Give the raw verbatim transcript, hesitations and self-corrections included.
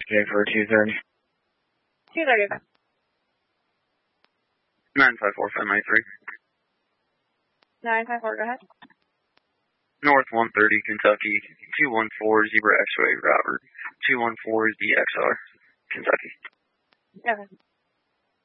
Okay, for two thirty. two thirty. nine five four five nine three. nine five four, go ahead. North one thirty, Kentucky, two one four, Zebra X-Ray, Robert, two one four, D X R, Kentucky. Okay.